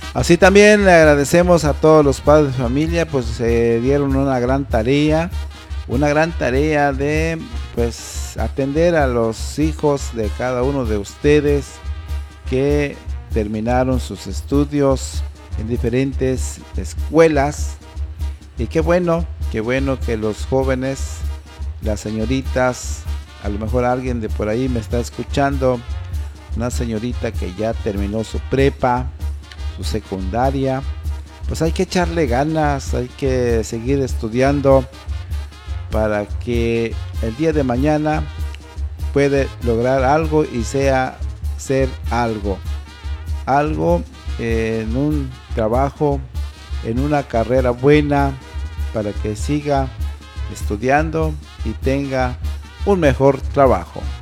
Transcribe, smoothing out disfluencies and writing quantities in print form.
Así también le agradecemos a todos los padres de familia, pues se dieron una gran tarea de pues atender a los hijos de cada uno de ustedes que terminaron sus estudios en diferentes escuelas. Y qué bueno que los jóvenes, las señoritas, a lo mejor alguien de por ahí me está escuchando, una señorita que ya terminó su prepa, su secundaria, pues hay que echarle ganas, hay que seguir estudiando para que el día de mañana puede lograr algo y sea ser algo en un trabajo, en una carrera buena, para que siga estudiando y tenga un mejor trabajo.